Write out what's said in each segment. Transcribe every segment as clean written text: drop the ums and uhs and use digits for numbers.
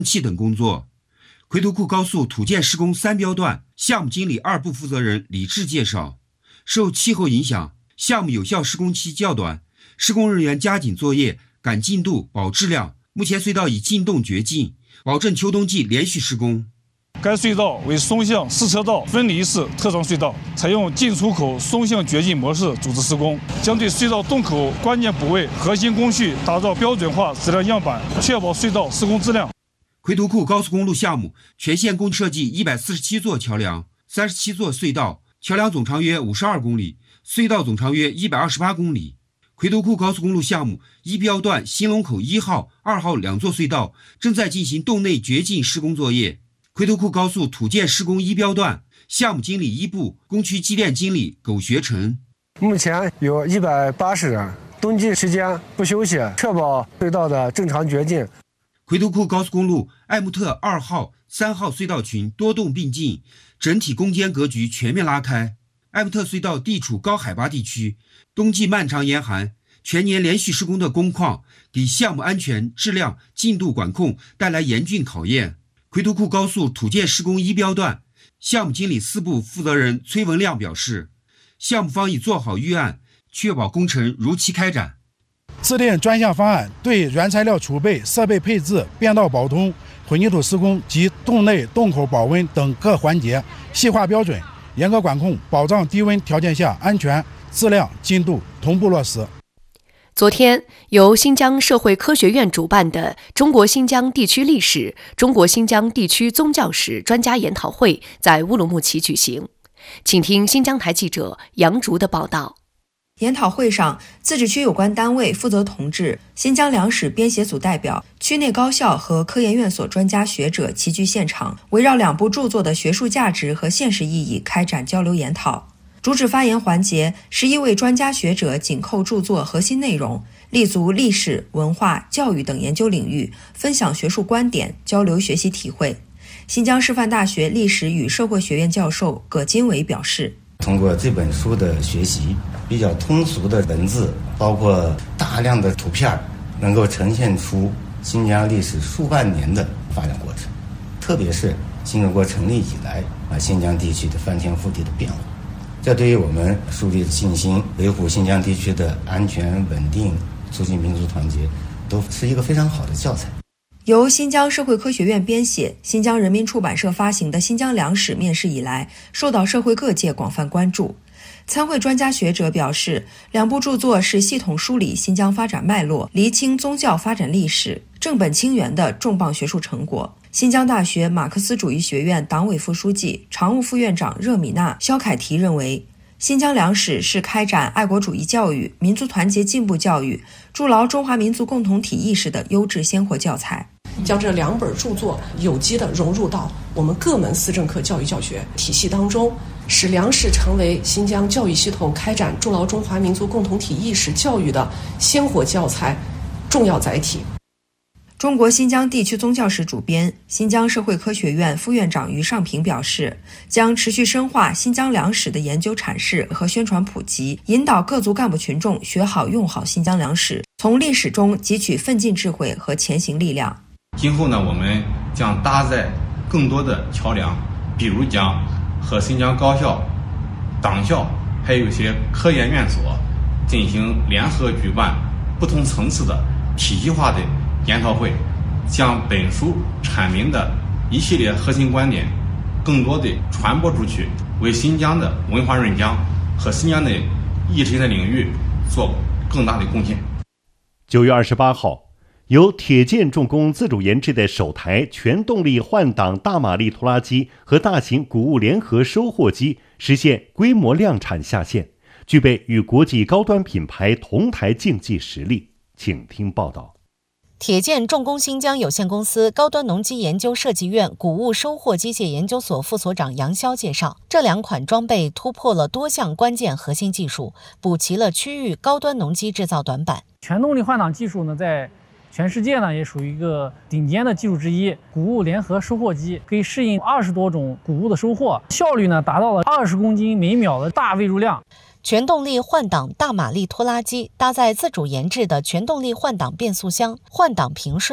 气等工作。奎图库高速土建施工3标段项目经理2部负责人李志介绍，受气候影响，项目有效施工期较短，施工人员加紧作业，赶进度，保质量。目前隧道已进洞掘进，保证秋冬季连续施工。 该隧道为双向4车道分离式特长隧道，采用进出口双向掘进模式组织施工，将对隧道洞口关键部位核心工序打造标准化质量样板，确保隧道施工质量。 奎图库高速公路项目全线共设计147座桥梁、37座隧道，桥梁总长约52公里，隧道总长约128公里。奎图库高速公路项目1标段新龙口1号、2号2座隧道正在进行洞内掘进施工作业。奎图库高速土建施工1标段项目经理1部工区机电经理苟学成， 目前有180人，冬季期间不休息，确保隧道的正常掘进。 奎图库高速公路艾木特2号、3号隧道群多洞并进，整体攻坚格局全面拉开。艾木特隧道地处高海拔地区，冬季漫长严寒，全年连续施工的工况给项目安全、质量、进度管控带来严峻考验。奎图库高速土建施工1标段项目经理4部负责人崔文亮表示，项目方已做好预案，确保工程如期开展。 制定专项方案，对原材料储备、设备配置、变道保通、混凝土施工及洞内洞口保温等各环节细化标准，严格管控，保障低温条件下安全、质量、进度同步落实。 昨天，由新疆社会科学院主办的中国新疆地区历史、中国新疆地区宗教史专家研讨会在乌鲁木齐举行。请听新疆台记者杨竹的报道。 研讨会上，自治区有关单位负责同志、新疆粮史编写组代表、区内高校和科研院所专家学者齐聚现场，围绕2部著作的学术价值和现实意义开展交流研讨。主旨发言环节，11位专家学者紧扣著作核心内容，立足历史、文化、教育等研究领域，分享学术观点，交流学习体会。新疆师范大学历史与社会学院教授葛金伟表示， 通过这本书的学习，比较通俗的文字，包括大量的图片，能够呈现出新疆历史数万年的发展过程，特别是新中国成立以来新疆地区的翻天覆地的变化。这对于我们树立信心、维护新疆地区的安全稳定、促进民族团结，都是一个非常好的教材。 由新疆社会科学院编写、新疆人民出版社发行的《新疆粮史》面世以来，受到社会各界广泛关注。参会专家学者表示，2部著作是系统梳理新疆发展脉络、厘清宗教发展历史、正本清源的重磅学术成果。新疆大学马克思主义学院党委副书记、常务副院长热米娜·肖凯提认为，新疆粮史是开展爱国主义教育、民族团结进步教育、筑牢中华民族共同体意识的优质鲜活教材。 将这2本著作有机地融入到我们各门思政课教育教学体系当中，使粮史成为新疆教育系统开展筑牢中华民族共同体意识教育的鲜活教材、重要载体。 中国新疆地区宗教史主编、新疆社会科学院副院长于尚平表示，将持续深化新疆粮史的研究阐释和宣传普及，引导各族干部群众学好用好新疆粮史，从历史中汲取奋进智慧和前行力量。 今后呢，我们将搭载更多的桥梁，比如讲和新疆高校、党校还有一些科研院所进行联合举办不同层次的体系化的研讨会，将本书阐明的一系列核心观点更多的传播出去，为新疆的文化润疆和新疆的意识形态领域做更大的贡献。 9月28号，由铁建重工自主研制的首台全动力换挡大马力拖拉机和大型谷物联合收货机实现规模量产下线，具备与国际高端品牌同台竞技实力。请听报道。 铁建重工新疆有限公司高端农机研究设计院谷物收获机械研究所副所长杨潇介绍，这2款装备突破了多项关键核心技术，补齐了区域高端农机制造短板。 全动力换挡技术呢，在全世界呢也属于一个顶尖的技术之一。谷物联合收获机可以适应20多种谷物的收获，效率呢达到了20公斤每秒的大喂入量。 全动力换挡大马力拖拉机搭载自主研制的全动力换挡变速箱，换挡平顺。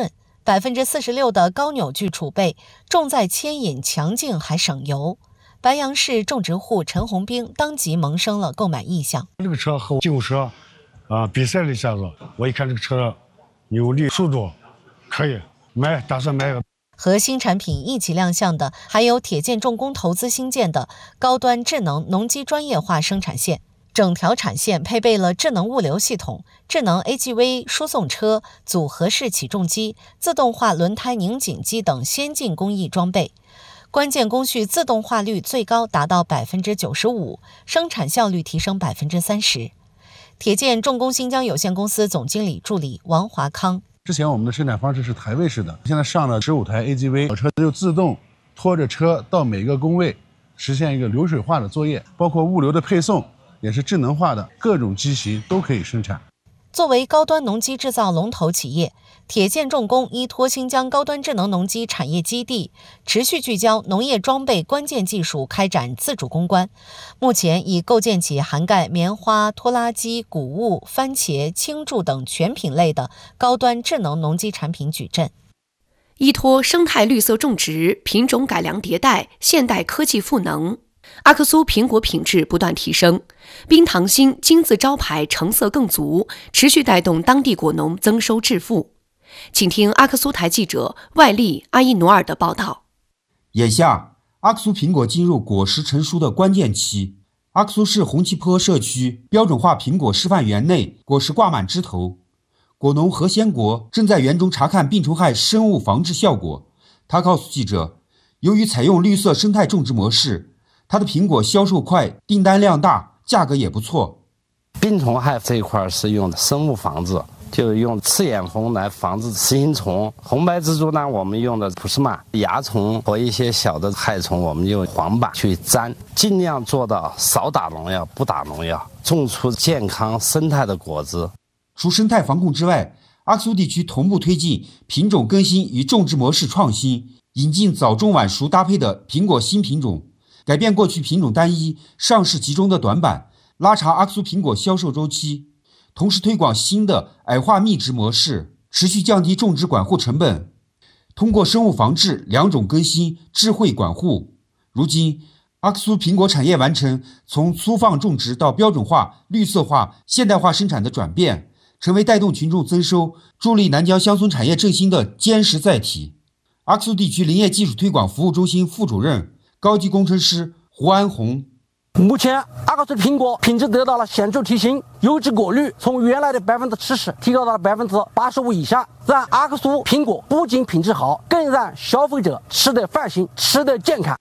46%的高扭矩储备，重在牵引强劲还省油。白杨市种植户陈红兵当即萌生了购买意向。 这个车和进口车比赛了一下子，我一看这个车扭力、速度可以打算买个。 和新产品一起亮相的还有铁建重工投资新建的高端智能农机专业化生产线，整条产线配备了智能物流系统、智能 AGV 输送车、组合式起重机、自动化轮胎拧紧机等先进工艺装备。关键工序自动化率最高达到 95%， 生产效率提升 30%。 铁建重工新疆有限公司总经理助理王华康： 之前我们的生产方式是台位式的，现在上了15台 AGV， 车就自动拖着车到每个工位，实现一个流水化的作业，包括物流的配送也是智能化的，各种机型都可以生产。 作为高端农机制造龙头企业，铁建重工依托新疆高端智能农机产业基地，持续聚焦农业装备关键技术，开展自主攻关。目前已构建起涵盖棉花、拖拉机、谷物、番茄、青贮等全品类的高端智能农机产品矩阵。 依托生态绿色种植、品种改良迭代、现代科技赋能，阿克苏苹果品质不断提升，冰糖心金字招牌成色更足，持续带动当地果农增收致富。请听阿克苏台记者外力阿伊努尔的报道。 眼下，阿克苏苹果进入果实成熟的关键期。阿克苏市红旗坡社区标准化苹果示范园内，果实挂满枝头。果农何先国正在园中查看病虫害生物防治效果。他告诉记者，由于采用绿色生态种植模式，他的苹果销售快，订单量大，价格也不错。 病虫害这一块是用的生物防治，就是用刺眼蜂来防治雌蝇虫。红白蜘蛛呢，我们用的普斯玛；蚜虫和一些小的害虫，我们用黄板去粘，尽量做到少打农药、不打农药，种出健康生态的果子。 除生态防控之外，阿克苏地区同步推进品种更新与种植模式创新，引进早中晚熟搭配的苹果新品种，改变过去品种单一、上市集中的短板，拉长阿克苏苹果销售周期。同时推广新的矮化密植模式，持续降低种植管护成本。通过生物防治、两种更新、智慧管护，如今阿克苏苹果产业完成从粗放种植到标准化、绿色化、现代化生产的转变，成为带动群众增收、助力南疆乡村产业振兴的坚实载体。阿克苏地区林业技术推广服务中心副主任、高级工程师胡安红： 目前阿克苏苹果品质得到了显著提升，有机果率从原来的70%提高到了85%以下，让阿克苏苹果不仅品质好，更让消费者吃得放心，吃得健康。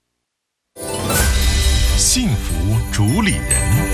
幸福主理人。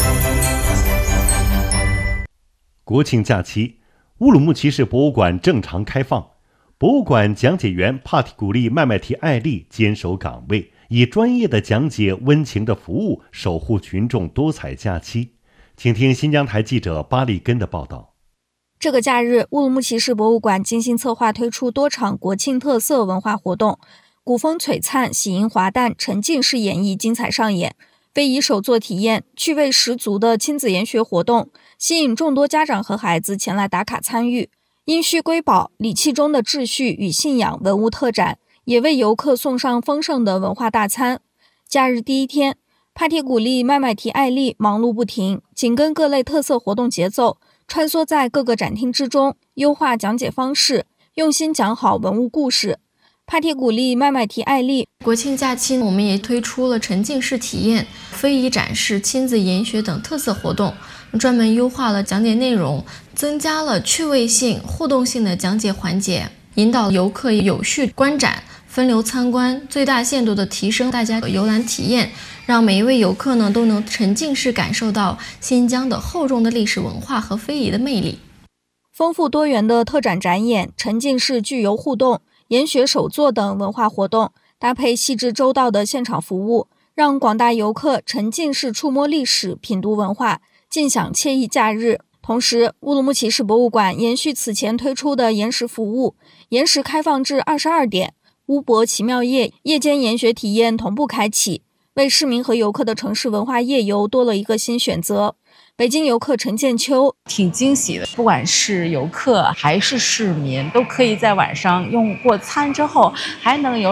国庆假期，乌鲁木齐市博物馆正常开放。博物馆讲解员帕提古丽麦麦提艾丽坚守岗位，以专业的讲解、温情的服务，守护群众多彩假期。请听新疆台记者巴利根的报道。 这个假日，乌鲁木齐市博物馆精心策划推出多场国庆特色文化活动，古风璀璨、喜迎华诞、沉浸式演绎精彩上演，非遗手作体验、趣味十足的亲子研学活动，吸引众多家长和孩子前来打卡参与。殷墟瑰宝、礼器中的秩序与信仰文物特展，也为游客送上丰盛的文化大餐。假日第一天，帕提古丽麦麦提艾丽忙碌不停，紧跟各类特色活动节奏，穿梭在各个展厅之中，优化讲解方式，用心讲好文物故事。帕提古丽麦麦提艾丽： 国庆假期，我们也推出了沉浸式体验、非遗展示、亲子研学等特色活动，专门优化了讲解内容，增加了趣味性、互动性的讲解环节，引导游客有序观展、分流参观，最大限度地提升大家的游览体验，让每一位游客呢都能沉浸式感受到新疆的厚重的历史文化和非遗的魅力。 丰富多元的特展展演、沉浸式剧游互动、研学手作等文化活动，搭配细致周到的现场服务，让广大游客沉浸式触摸历史、品读文化，尽享惬意假日。同时，乌鲁木齐市博物馆延续此前推出的延时服务，延时开放至22点，乌博奇妙夜夜间研学体验同步开启，为市民和游客的城市文化夜游多了一个新选择。 北京游客陈建秋挺惊喜的，不管是游客还是市民，都可以在晚上用过餐之后，还能有